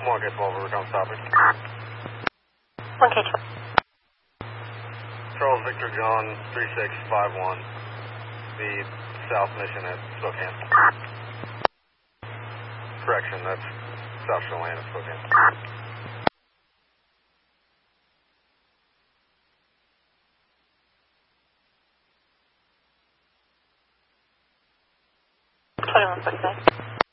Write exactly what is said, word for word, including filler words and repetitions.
one K twelve, we're going topic. one K twelve. Charles Victor John three six five one, the South Mission at Spokane. Correction, that's South Chelan at Spokane. twenty-one forty-five.